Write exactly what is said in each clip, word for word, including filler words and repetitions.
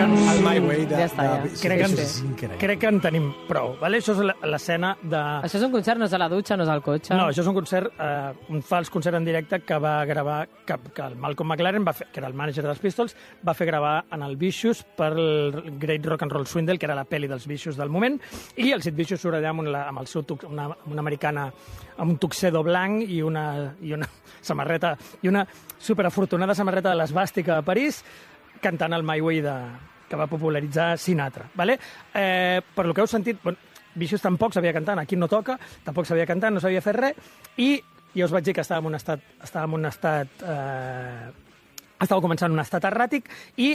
El My Way de... Ja està, ja. de- Crec que, això en, és increïble. crec que en tenim prou. Vale? Això és la- l'escena de... Això és un concert, no és a la dutxa, no és al cotxe. No, això és un concert, eh, un fals concert en directe que va gravar, que, que el Malcolm McLaren, va fer, que era el mànager dels Pistols, va fer gravar en el Vicious per el Great Rock and Roll Swindle, que era la pel·li dels Vicious del moment, i el Sid Vicious surt allà amb, una, amb el seu tux, una, una americana amb un tuxedo blanc i una, i una samarreta, i una superafortunada samarreta de l'esbàstica de París, cantant el My Way de, que va popularitzar Sinatra. Vale? Eh, per lo que heu sentit, bueno, Vicious tampoc sabia cantar, aquí no toca, tampoc sabia cantar, no sabia fer res, i jo us vaig dir que estava en un estat... Estava en un estat eh, estava començant un estat erràtic, i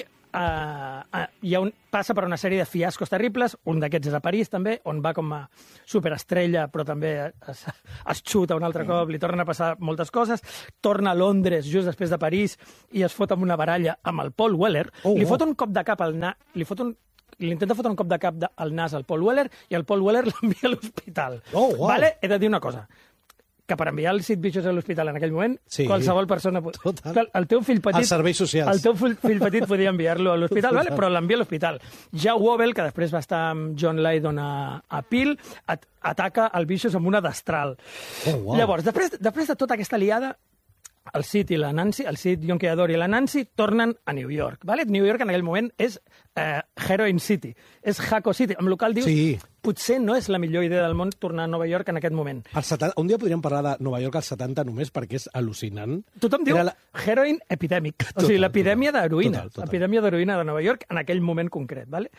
Uh, uh, hi ha un, passa per una sèrie de fiascos terribles, un d'aquests és a París també, on va com a superestrella, però també es, es xuta un altre cop, li tornen a passar moltes coses, torna a Londres just després de París i es fot amb una baralla amb el Paul Weller, Oh, li oh. fot un cop de cap al nas, li fot un li intenta fotre un cop de cap de, al nas al Paul Weller i el Paul Weller l'envia a l'hospital. Oh, wow. Vale? He de dir una cosa, que per enviar el Sid Vicious a l'hospital en aquell moment, Sí. qualsevol persona... Total. El teu fill petit... Els serveis socials. El teu fill, fill petit podia enviar-lo a l'hospital, vale? Però l'envia a l'hospital. Ja Wobble, que després va estar amb John Lydon a, a Peel, at, ataca el Vicious amb una destral. Oh, wow. Llavors, després, després de tota aquesta liada, el Sid i la Nancy, el Sid, John Keador i la Nancy tornen a New York. Vale? New York en aquell moment és eh, Heroin City, és Jaco City. En local dius, Sí. potser no és la millor idea del món tornar a Nova York en aquest moment. El setanta, un dia podríem parlar de Nova York als setanta només perquè és al·lucinant. Tothom diu Era la... heroin epidèmic, o Total, sigui, l'epidèmia total. d'heroïna, Total, total. l'epidèmia d'heroïna de Nova York en aquell moment concret. Vale?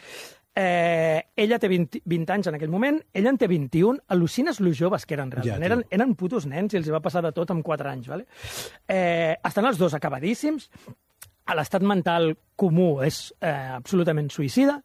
Eh, ella té vint, vint anys en aquell moment, ella en té vint-i-un, al·lucines lo joves que eren realment. Ja, eren, tio. eren putos nens i els hi va passar de tot amb quatre anys. Vale? Eh, estan els dos acabadíssims, l'estat mental comú és eh, absolutament suïcida,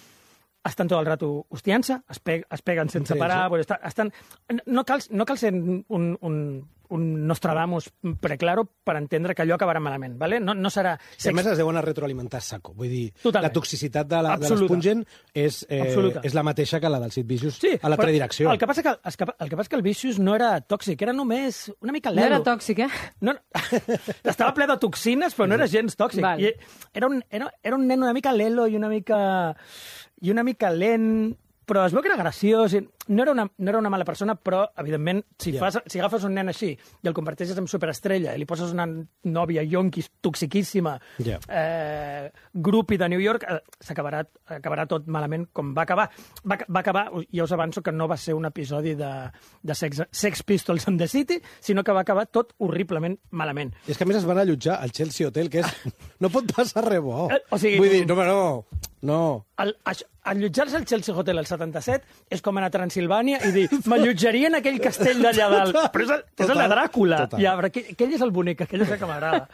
estan tot el rato hostiant-se, es, pe es peguen sense Entre ells, parar... eh? Bueno, està, estan... no, cal, no cal ser un, un, un Nostradamus preclaro per entendre que allò acabarà malament. Vale? No, no serà... Si a més es deuen a retroalimentar saco. Vull dir, Totalment. la toxicitat de la- de Absoluta. l'Spungen és, eh, Absoluta. és la mateixa que la del Sid Vicious Sí, a la però predirecció. El que passa que, el que, el que, passa que el Vicious no era tòxic, era només una mica No lelo. era tòxic, eh? No, no. Estava ple de toxines, però no era gens tòxic. Val. I era, un, era, era un nen una mica lelo i una mica, i una mica lent, però es veu que era graciós. I no, era una, no era una mala persona, però, evidentment, si, Ja. fas, si agafes un nen així i el converteixes en superestrella i li poses una nòvia yonquis toxiquíssima, Ja. eh, grupi de New York, eh, s'acabarà acabarà tot malament com va acabar. Va, va acabar, ja us avanço que no va ser un episodi de, de sex, sex Pistols in the City, sinó que va acabar tot horriblement malament. I és que a més es van allotjar al Chelsea Hotel, que és... no pot passar res bo. Eh, o sigui- Vull dir, no, no, no. El, això- allotjar-se al Chelsea Hotel al setanta-set és com anar a Transilvània i dir, m'allotjaria en aquell castell d'allà dalt. Però és el, és el de Dràcula. Total. I arbre, aquell, aquell és el bonic, aquell és el que m'agrada.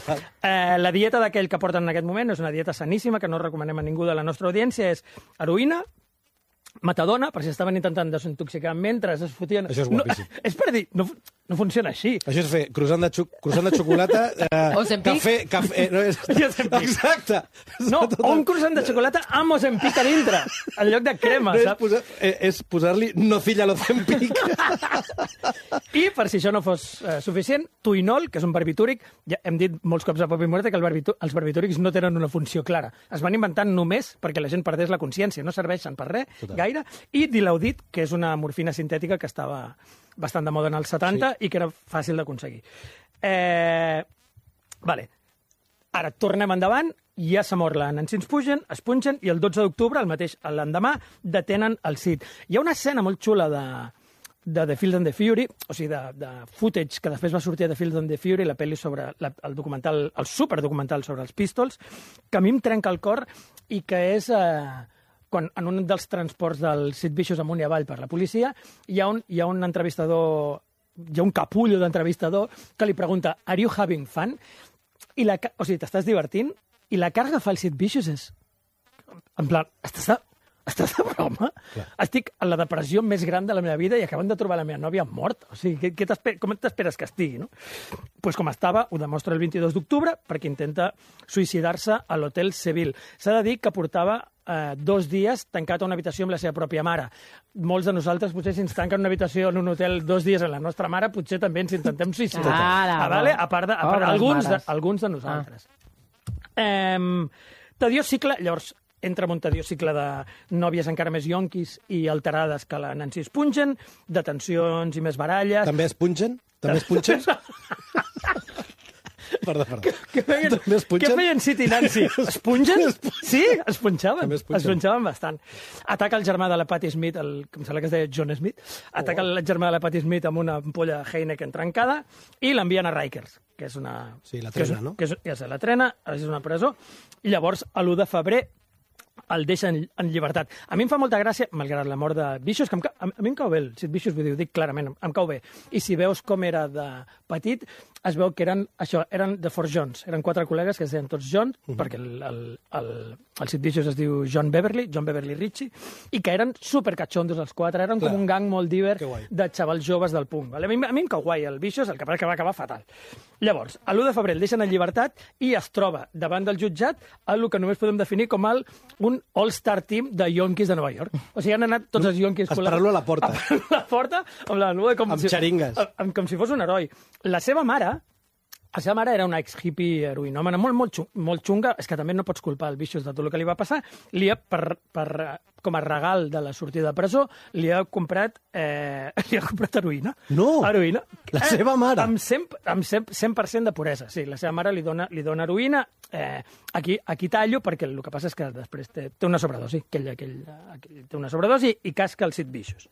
Eh, la dieta d'aquell que porten en aquest moment és una dieta saníssima que no recomanem a ningú de la nostra audiència, és heroïna, metadona, per si estaven intentant desintoxicar mentre es fotien... Això és no, guapíssim. és per dir, no, no funciona així. Això és fer croissant de, xo croissant de xocolata, eh, Ozempic? cafè... cafè eh, no, és... Ozempic. Exacte. No, o un croissant de xocolata amb Ozempic a dintre, en lloc de crema, No és saps? posar, eh, és posar-li nocilla a l'Ozempic. I, per si això no fos eh, suficient, tuinol, que és un barbitúric, ja hem dit molts cops a Pop i Muerte que el barbitu els barbitúrics no tenen una funció clara. Es van inventant només perquè la gent perdés la consciència, no serveixen per res Total. gaire. I Dilaudid, que és una morfina sintètica que estava bastant de moda en els setanta sí. i que era fàcil d'aconseguir. Eh, vale. Ara tornem endavant, ja s'ha mort la Nancy Spungen, es punxen, i el dotze d'octubre, el mateix l'endemà, detenen el Sid. Hi ha una escena molt xula de, de The Field and the Fury, o sigui, de, de footage que després va sortir a The Field and the Fury, la pel·li sobre la, el documental, el superdocumental sobre els Pistols, que a mi em trenca el cor i que és... Eh, quan en un dels transports del Sid Vicious amunt i avall per la policia, hi ha un, hi ha un entrevistador, hi ha un capullo d'entrevistador que li pregunta, are you having fun? I la, ca- o sigui, t'estàs divertint? I la càrrega fa el Sid Vicious és... En plan, estàs de, estàs de broma? Clar. Estic en la depressió més gran de la meva vida i acaben de trobar la meva nòvia morta. O sigui, què, què t'esper- com t'esperes que estigui, no? Pues com estava, ho demostra el vint-i-dos d'octubre, perquè intenta suïcidar-se a l'Hotel Seville. S'ha de dir que portava eh, dos dies tancat a una habitació amb la seva pròpia mare. Molts de nosaltres, potser, si ens tanquen una habitació en un hotel dos dies amb la nostra mare, potser també ens intentem suïcidar. Ara, ah, vale? A part de, a part, pobres alguns, de, mares. alguns de nosaltres. Ah. Eh, Tediós cicle, llavors, entra Montadio cicle de nòvies encara més yonquis i alterades que la Nancy Spungen, detencions i més baralles. També es punxen? També es punxen? Perdó, perdó. Què feien, També es punxen? què feien Sid i Nancy? Es punxen? Sí, es punxaven. També es punxen. Es punxaven bastant. Ataca el germà de la Patti Smith, el, que em sembla que es deia John Smith, ataca Oh. el germà de la Patti Smith amb una ampolla Heineken trencada i l'envien a Rikers, que és una... Sí, la que és- trena, no? Que és, ja sé, la trena, és una presó, i llavors, a l'u de febrer, el deixa en, en llibertat. A mi em fa molta gràcia, malgrat la mort de Vicious, que em, ca- a, a mi em cau bé el Sid Vicious, vull dir, ho dic clarament, em, em cau bé. I si veus com era de petit, es veu que eren, això, eren de Four Johns, eren quatre col·legues que es deien tots John, uh -huh. perquè el, el, el, el Sid Vicious es diu John Beverly, John Beverly Ritchie, i que eren supercatxondos els quatre, eren Clar. com un gang molt diver Que guai. de xavals joves del punk. Vale? A, mi, a mi em cau guai el Vicious, el que passa és que va acabar fatal. Llavors, a l'u de febrer el deixen en llibertat i es troba davant del jutjat el que només podem definir com el, un all-star team de yonquis de Nova York. O sigui, han anat tots els yonquis... Esperar-lo a la porta. A la porta, amb, la, com, Amb xeringues. amb, com si fos un heroi. La seva mare, la seva mare era una ex-hippie heroïnòmana molt, molt, xunga, molt xunga. És que també no pots culpar el Vicious de tot el que li va passar. Li ha, per, per, com a regal de la sortida de presó, li ha comprat, eh, li ha comprat heroïna. No! Heroïna. La seva mare? Amb cent, amb cent, cent per cent de puresa, sí. La seva mare li dona, li dona heroïna. Eh, aquí, aquí tallo, perquè el que passa és que després té, té una sobredosi. Aquell, aquell, aquell, té una sobredosi i casca el Sid Vicious.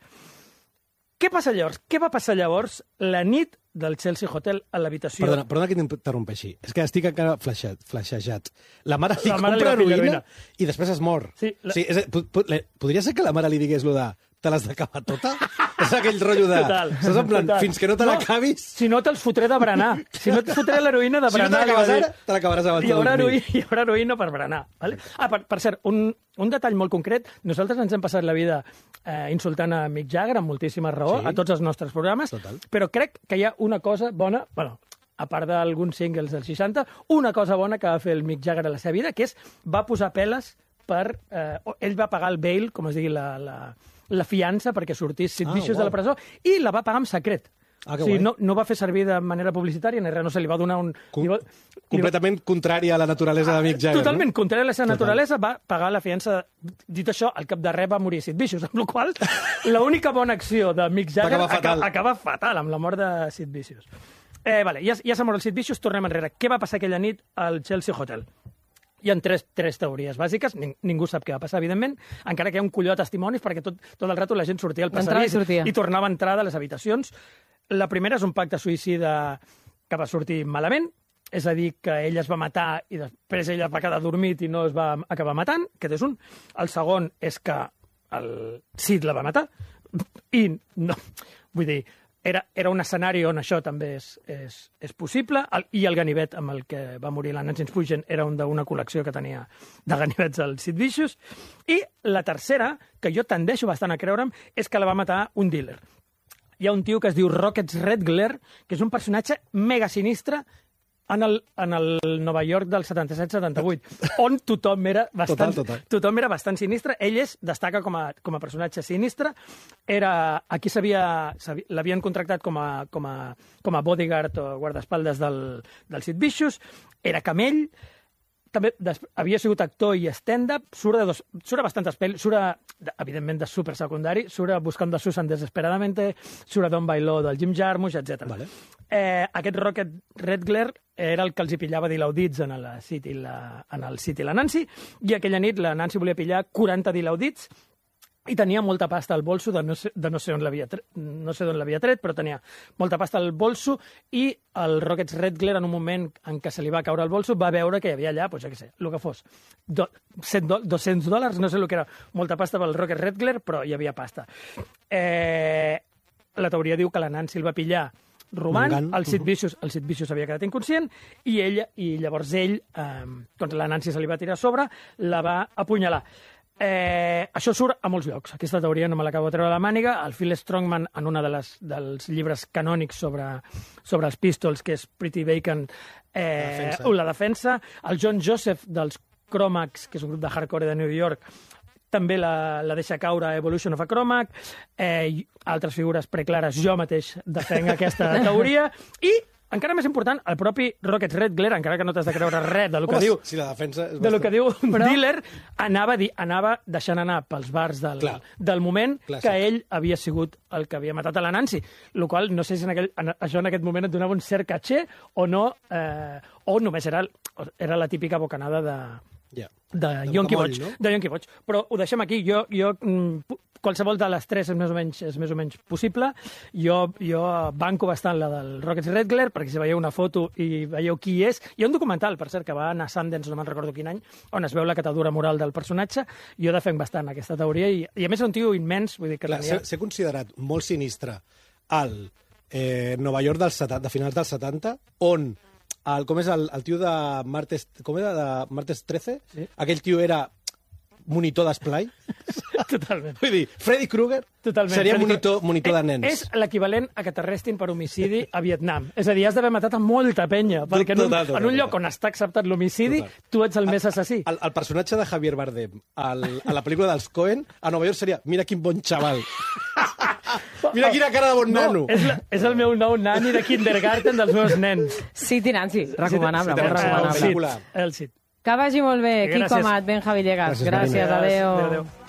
Què passa llavors? Què va passar llavors la nit del Chelsea Hotel a l'habitació? Perdona, perdona que t'interrompeixi. És que estic encara flashejat. flashejat. La mare li La mare li compra va pillar heroïna heroïna. i després es mor. Sí, la- sí és, a- po- po- le- podria ser que la mare li digués lo de te l'has d'acabar tota? És aquell rotllo de... Total, Saps en plan, total. fins que no te l'acabis... Si no, te'ls fotré de berenar. Si no et fotré l'heroïna de Si no te berenar. l'acabes li va dir. ara, te l'acabaràs abans Hi de haurà, dormir. heroïna, hi haurà heroïna per berenar. Vale? Ah, per, per cert, un, un detall molt concret. Nosaltres ens hem passat la vida eh, insultant a Mick Jagger amb moltíssima raó, Sí. a tots els nostres programes, Total. però crec que hi ha una cosa bona... Bueno, a part d'alguns singles dels seixanta, una cosa bona que va fer el Mick Jagger a la seva vida, que és va posar peles per... Eh, ell va pagar el bail, com es digui, la, la, la fiança perquè sortís Sid Ah, Vicious uau. de la presó, i la va pagar en secret. Ah, que o sigui, guai. no, no va fer servir de manera publicitària ni res, no se li va donar un... Com- li va, li va- Completament contrari a la naturalesa de Mick Jagger. Totalment, no? contrari a la seva Total. naturalesa, va pagar la fiança. Dit això, al cap de res va morir Sid Vicious, amb la qual l'única bona acció de Mick Jagger Va acabar fatal. acaba, acaba fatal, amb la mort de Sid Vicious. Eh, vale, ja, ja s'ha mort el Sid Vicious, tornem enrere. Què va passar aquella nit al Chelsea Hotel? Hi ha tres, tres teories bàsiques, Ning, ningú sap què va passar, evidentment, encara que hi ha un colló de testimonis, perquè tot, tot el rato la gent sortia al Entrava i passadís sortia. i tornava a entrar de les habitacions. La primera és un pacte suïcida que va sortir malament, és a dir, que ell es va matar i després ella va quedar dormit i no es va acabar matant, aquest és un. El segon és que el Sid la va matar i no, vull dir, era, era un escenari on això també és, és, és possible, el, i el ganivet amb el que va morir la Nancy Spungen era un d'una col·lecció que tenia de ganivets al Sid Vicious, i la tercera, que jo tendeixo bastant a creure'm, és que la va matar un dealer. Hi ha un tio que es diu Rockets Redgler, que és un personatge mega sinistre en el, en el Nova York del setanta-set setanta-vuit, on tothom era bastant, Total, total. tothom era bastant sinistre. Ell és, destaca com a, com a personatge sinistre. Era, aquí s'havia s'havia- l'havien contractat com a, com, a, com a bodyguard o guardaespaldes del, del Sid Vicious. Era camell. També des, havia sigut actor i stand-up, surt, de dos, surt a bastantes pel·lis, surt, a, de, evidentment, de super secundari, surt a Buscando a Susan Desesperadamente, surt a Don't Buy Low del Jim Jarmusch, etcètera. Vale. Eh, aquest Rocket Redgler era el que els hi pillava dilaudits en, la Sid i la, en el Sid i la Nancy, i aquella nit la Nancy volia pillar quaranta dilaudits i tenia molta pasta al bolso, de no sé, de no sé on l'havia tret, no sé d'on l'havia tret, però tenia molta pasta al bolso, i el Rocket Redgler, en un moment en què se li va caure el bolso, va veure que hi havia allà, doncs, ja què sé, el que fos, do, cent do, dos-cents dòlars, no sé el que era, molta pasta pel Rocket Redgler, però hi havia pasta. Eh, la teoria diu que la Nancy el va pillar robant, Mangant. el Sid Vicious, el Sid Vicious havia quedat inconscient, i ella, i llavors ell, eh, doncs la Nancy se li va tirar a sobre, la va apunyalar. Eh, això surt a molts llocs. Aquesta teoria no me l'acabo de treure de la màniga. El Phil Strongman, en un de les, dels llibres canònics sobre, sobre els Pistols, que és Pretty Bacon, eh, La defensa. la defensa. El John Joseph dels Chromax, que és un grup de hardcore de New York, també la, la deixa caure a Evolution of a Chromac. Eh, i altres figures preclares, jo mateix defenc aquesta teoria. I encara més important, el propi Rocket Redglare, encara que no t'has de creure res del que Home, diu... si la defensa és de lo bastant- que diu Però- Diller, anava, di, anava deixant anar pels bars del, Clar. del moment Clàssic. que ell havia sigut el que havia matat a la Nancy, el qual no sé si en aquell, en, això en aquest moment et donava un cert caché o no, eh, o només era, era la típica bocanada de, Ja. de De Yonki bocamoll, Boig. no? De Yonki Boig. Però ho deixem aquí. Jo, jo, mm, pu- qualsevol de les tres és més o menys, és més o menys possible. Jo, jo banco bastant la del Rocket Redglare, perquè si veieu una foto i veieu qui és... Hi ha un documental, per cert, que va anar a Sundance, no me'n recordo quin any, on es veu la catadura moral del personatge. Jo defenc bastant aquesta teoria i, i a més és un tio immens, vull dir que Clar, tenia... ser, ser considerat molt sinistre al eh, Nova York dels setanta, de finals dels setanta, on el, com és el, el tio de Martes, com era, de Martes trece? Sí. Aquell tio era monitor d'esplai. Totalment. Vull dir, Freddy Krueger Totalment. seria Freddy monitor, Krueger. monitor de Eh, nens. És l'equivalent a que t'arrestin per homicidi a Vietnam. És a dir, has d'haver matat a molta penya, perquè en un, Total, total, en un lloc total. on està acceptat l'homicidi, Total. tu ets el més assassí. El, el personatge de Javier Bardem al, a la pel·lícula dels Coen a Nova York seria mira quin bon xaval. Mira quina cara de bon nano. No, és, la, és el meu nou nani de kindergarten dels meus nens. City Nancy, recomanable, City molt Nancy, recomanable. pel·lícula. El Cid. Que vagi molt bé. Gràcies. Quico Amat, Benja Villegas. Gràcies, Gràcies, Marina. adeu. Adéu, adéu.